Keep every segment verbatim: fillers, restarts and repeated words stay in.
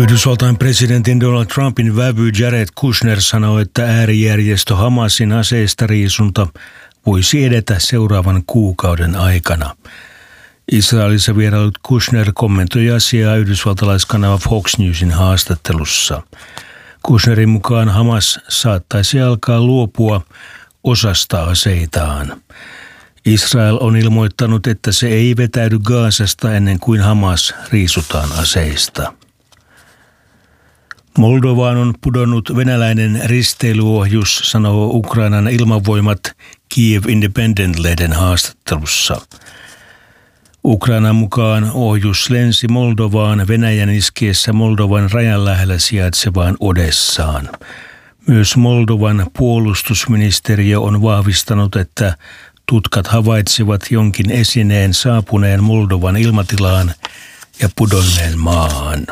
Yhdysvaltain presidentin Donald Trumpin vävy Jared Kushner sanoi, että äärijärjestö Hamasin aseistariisunta voisi edetä seuraavan kuukauden aikana. Israelissa vierailut Kushner kommentoi asiaa yhdysvaltalaiskanava Fox Newsin haastattelussa. Kushnerin mukaan Hamas saattaisi alkaa luopua osasta aseitaan. Israel on ilmoittanut, että se ei vetäydy Gazasta ennen kuin Hamas riisutaan aseista. Moldovaan on pudonnut venäläinen risteilyohjus, sanoo Ukrainan ilmavoimat Kiev Independent-lehden haastattelussa. Ukrainan mukaan ohjus lensi Moldovaan Venäjän iskiessä Moldovan rajan lähellä sijaitsevaan Odessaan. Myös Moldovan puolustusministeriö on vahvistanut, että tutkat havaitsivat jonkin esineen saapuneen Moldovan ilmatilaan ja pudonneen maahan.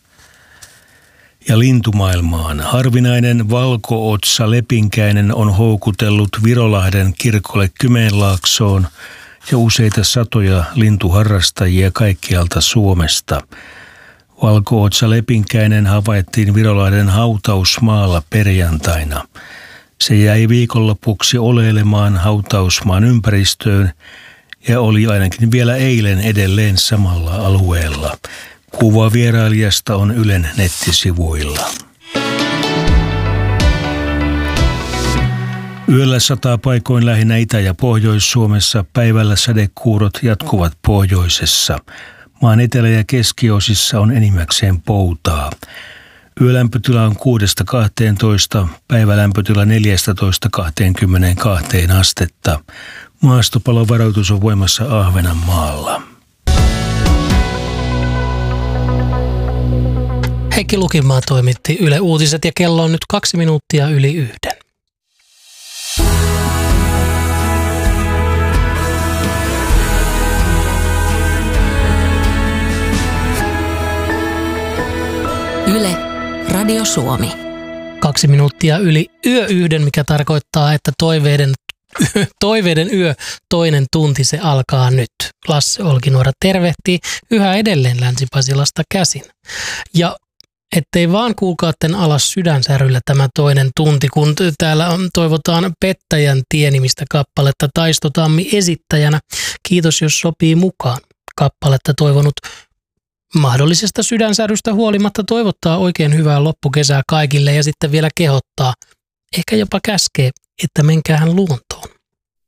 Ja lintumaailmaan. Harvinainen valko-otsa lepinkäinen on houkutellut Virolahden kirkolle Kymenlaaksoon ja useita satoja lintuharrastajia kaikkialta Suomesta. Valko-otsa lepinkäinen havaittiin Virolahden hautausmaalla perjantaina. Se jäi viikonlopuksi oleilemaan hautausmaan ympäristöön ja oli ainakin vielä eilen edelleen samalla alueella. Kuva vierailijasta on Ylen nettisivuilla. Yöllä sataa paikoin lähinnä Itä- ja Pohjois-Suomessa, päivällä sadekuurot jatkuvat pohjoisessa. Maan etelä- ja keskiosissa on enimmäkseen poutaa. Yölämpötila on kuudesta kahteentoista, päivälämpötila neljästätoista kahteenkymmeneenkahteen astetta. Maastopalovaroitus on voimassa Ahvenanmaalla. Heikki Lukinmaa toimitti Yle Uutiset ja kello on nyt kaksi minuuttia yli yhden. Yle, Radio Suomi. Kaksi minuuttia yli yö yhden, mikä tarkoittaa, että toiveiden, toiveiden yö toinen tunti se alkaa nyt. Lasse Olkinuora tervehtii yhä edelleen Länsi-Pasilasta käsin. Ja ettei vaan kuukaatten alas sydänsäryllä tämä toinen tunti, kun täällä toivotaan Pettäjän tienimistä kappaletta Taisto Tammi esittäjänä. Kiitos, jos sopii mukaan. Kappaletta toivonut mahdollisesta sydänsärystä huolimatta toivottaa oikein hyvää loppukesää kaikille ja sitten vielä kehottaa, ehkä jopa käskee, että menkäähän luontoon.